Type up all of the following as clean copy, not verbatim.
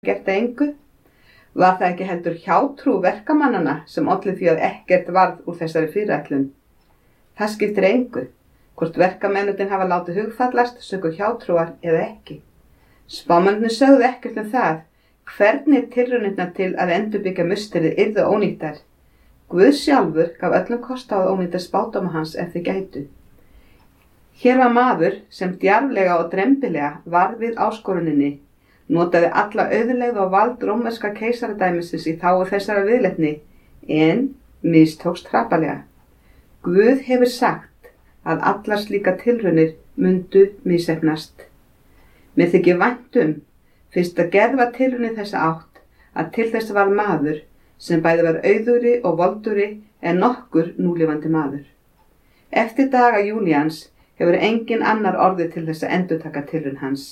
gert að engu? Var það ekki heldur hjátrú verkamannanna sem olli því að ekkert varð úr þessari fyrirætlun? Það skiptir engu, hvort verkamennirnir hafa látið hugfallast sökum hjátrúar eða ekki. Spámennirnir sögðu ekkert það, hvernig tilraunirnar til að endurbyggja musterið yrðu ónýttar. Guð sjálfur gaf öllum kost á að ónýta spádóma hans ef þau gætu. Hér var maður sem djarflega og drembilega var við áskoruninni, notaði alla auðlegð og vald rómverska keisaradæmisins í þágu þessara viðleitni, en mistókst hrapalega. Guð hefur sagt að allar slíka tilraunir mundu misheppnast. Mér þykir vænt fyrst að gerð var tilraun í þessa átt, að til þess var maður sem bæði var auðugri og voldugri en nokkur núlifandi maður. Eftir daga Júlíans hefur engin annar orðið til þess að endurtaka tilraun hans.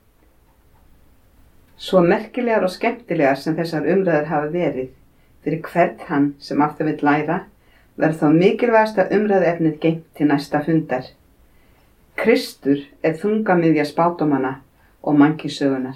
Svo merkilegar og skemmtilegar sem þessar umræður hafa verið, fyrir hvern hann sem af það vill læra, verður þá mikilvægasta umræðuefnið geymt til næsta fundar. Kristur er þungamiðja spádómanna og mannkynssögunnar.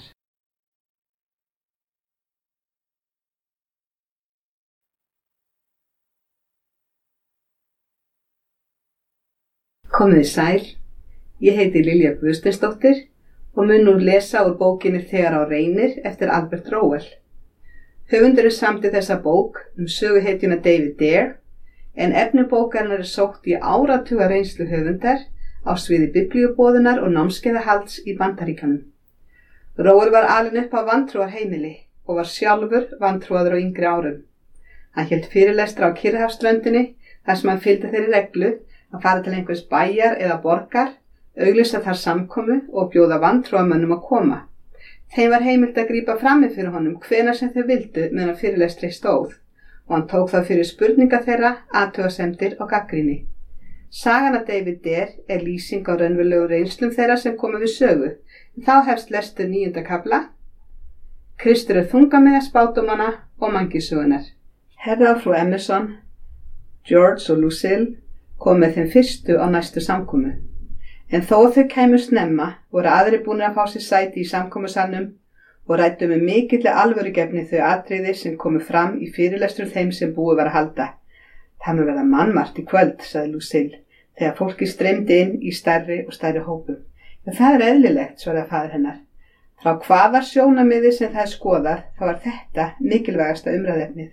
Komiði sæl, ég heiti Lilja Guðsteinsdóttir og mun nú lesa úr bókinni Þegar á reynir eftir Albert Rowell. Höfundurinn samdi þessa bók söguhetjuna David Dare, en efni bókarinnar sótt í áratuga reynslu höfundar á sviði biblíuboðunar og námskeiðahalds í Bandaríkjunum. Rowell var alinn upp á vantrúarheimili og var sjálfur vantrúaður á yngri árum. Hann hélt fyrirlestra á Kyrrahafsströndinni þar sem hann fylgdi þeirri reglu að fara til einhvers bæjar eða borgar, auglýsa þar samkomu og bjóða vantrúarmönnum að koma. Þeim var heimilt að grípa frammi fyrir honum hvenær sem þeir vildu meðan fyrirlestri stóð og hann tók það fyrir spurninga þeirra, athugasemdir og gagnrýni. Sagan af David Dare er lýsing á raunverulegu reynslum þeirra sem komu við sögu. Þá hefst lestur 9. kafla. Kristur er þungamiðja spádómanna og mannkynssögunnar. Herra og frú Emerson, George og Lucille kom með þeim fyrstu á næstu samkomu. En þó þau kæmu snemma voru aðrir búnir að fá sér sæti í samkomusalnum og ræddu með mikilli alvörugefni þau atriði sem komu fram í fyrirlestrum þeim sem búið var að halda. Það mun verða mannmargt í kvöld, sagði Lucille, þegar fólki streymdi inn í stærri og stærri hópum. En það er eðlilegt, svaraði faðir hennar. Frá hvað var sjónarmiði sem það er skoðað, þá var þetta mikilvægasta umræðefnið.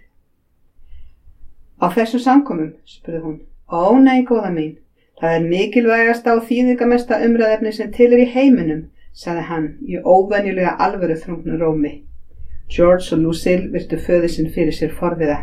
Á þessum samkomum, spurði hún. Ó nei, góða mín, það er mikilvægasta og þýðingamesta umræðefni sem til í heiminum, sagði hann í óvenjulega alvöru þrungnu rómi. George og Lucille virtu föður sinn fyrir sér forviða.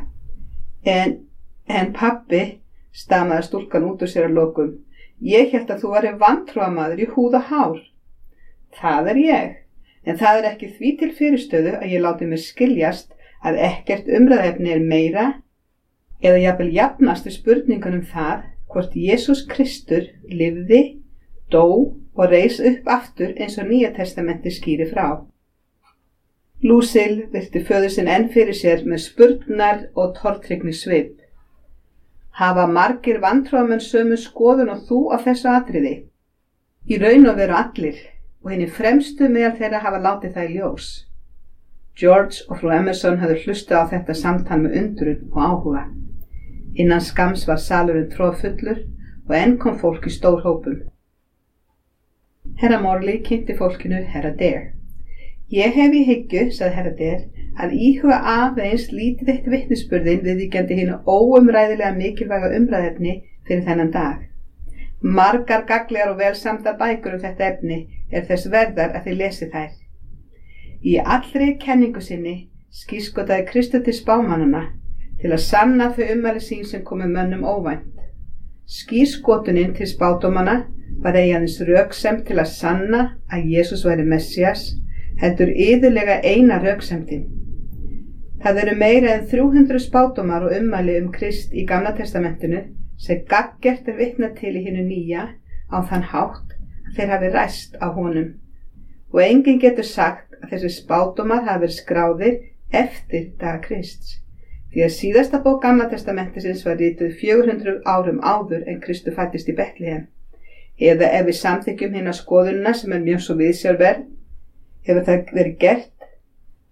En pabbi, stamaði stúlkan út úr sér að lokum, ég hélt að þú væri vantrúamaður í húð og hár. Það er ég, en það er ekki því til fyrirstöðu að ég láti mig skiljast að ekkert umræðefni er meira eða jafnvel jafnast við spurningunum það hvort Jesús Kristur lifði, dó og reis upp aftur eins og Nýja testamenti skýrir frá. Lucille virti föður sinn enn fyrir sér með spurnar og tortryggni svip. Hafa margir vantrúamenn sömu skoðun og þú á þessu atriði? Í raun og veru allir, og hinni fremstu meðal þeirra hafa látið það í ljós. George og frú Emerson hafði hlustað á þetta samtal með undrun og áhuga. Innan skams var salurinn troðfullur og enn kom fólk í stór hópum. Herra Morley kynnti fólkinu Herra Dare. Ég hef í hyggju, sagði Herra Dare, að íhuga aðeins lítið eitt vitnisburðin viðvíkjandi hinu óumræðilega mikilvæga umræðefni fyrir þennan dag. Margar gagnlegar og vel samdar bækur þetta efni er þess verðar að þið lesi þær. Í allri kenningu sinni skírskotaði Kristur til spámannanna til að sanna þau ummæli sín sem komu mönnum óvænt. Skírskotunin til spádómanna var aðeins röksemd til að sanna að Jesús væri Messias, heldur iðulega eina röksemdin. Það eru meira en 300 spádómar og ummæli Krist í Gamla testamentinu sem gagngert er vitnað til í hinu nýja á þann hátt að þeir hafi ræst á honum. Og enginn getur sagt að þessi spádómar hafi verið skráðir eftir daga Krists. Því að síðasta bók Gamla testamentisins var rituð 400 árum áður en Kristur fæddist í Betlehem. Eða ef við samþykkjum hina skoðunina sem er mjög svo viðsjárverð, hefur það verið gert